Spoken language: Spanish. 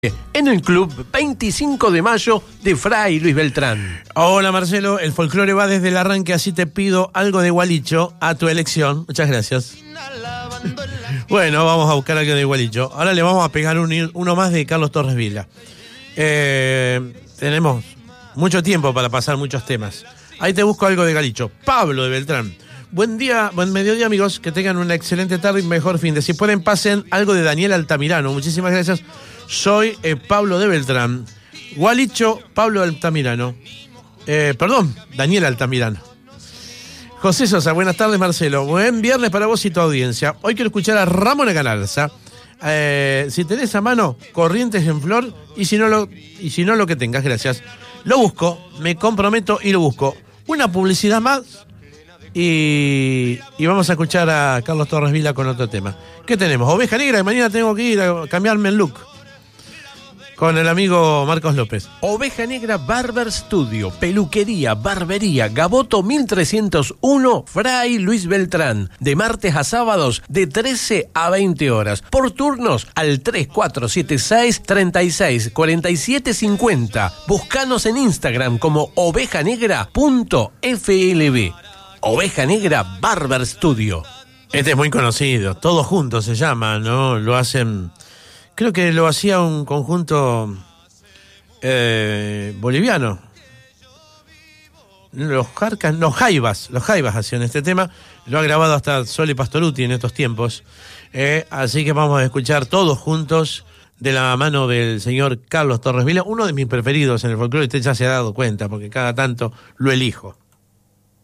en el club 25 de mayo de Fray Luis Beltrán. Hola Marcelo, el folclore va desde el arranque, así te pido algo de Gualicho a tu elección. Muchas gracias. Bueno, vamos a buscar algo de Gualicho. Ahora le vamos a pegar uno más de Carlos Torres Vila. Tenemos mucho tiempo para pasar muchos temas. Ahí te busco algo de Gualicho. Pablo de Beltrán. Buen día, buen mediodía, amigos. Que tengan una excelente tarde y mejor fin de. Si pueden, pasen algo de Daniel Altamirano. Muchísimas gracias. Soy Pablo de Beltrán. Gualicho, Pablo Altamirano. Daniel Altamirano. José Sosa, buenas tardes, Marcelo. Buen viernes para vos y tu audiencia. Hoy quiero escuchar a Ramón Galarza. Si tenés a mano, Corrientes en Flor, y si no lo que tengas, gracias. Lo busco, me comprometo y lo busco. Una publicidad más y vamos a escuchar a Carlos Torres Vila con otro tema. ¿Qué tenemos? Oveja Negra, y mañana tengo que ir a cambiarme el look con el amigo Marcos López. Oveja Negra Barber Studio, peluquería, barbería, Gaboto 1301, Fray Luis Beltrán. De martes a sábados, de 13 a 20 horas. Por turnos al 3476 36 47 50. Búscanos en Instagram como ovejanegra.flb. Oveja Negra Barber Studio. Este es muy conocido, Todos Juntos se llama, ¿no? Lo hacen... Creo que lo hacía un conjunto boliviano. Los Jaivas hacían este tema. Lo ha grabado hasta Sole Pastoruti en estos tiempos. Así que vamos a escuchar Todos Juntos de la mano del señor Carlos Torres Vila, uno de mis preferidos en el folclore. Usted ya se ha dado cuenta porque cada tanto lo elijo.